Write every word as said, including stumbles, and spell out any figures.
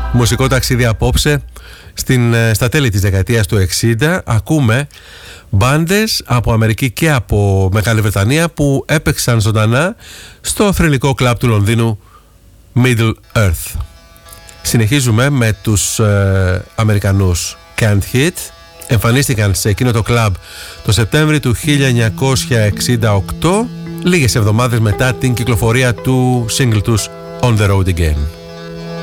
Μουσικό ταξίδι απόψε στην, στα τέλη της δεκαετίας του εξήντα. Ακούμε μπάντες από Αμερική και από Μεγάλη Βρετανία που έπαιξαν ζωντανά στο θρυλικό κλαμπ του Λονδίνου Middle Earth. Συνεχίζουμε με τους ε, Αμερικανούς Can't Hit. Εμφανίστηκαν σε εκείνο το κλαμπ το Σεπτέμβρη του χίλια εννιακόσια εξήντα οκτώ, λίγες εβδομάδες μετά την κυκλοφορία του single τους On The Road Again.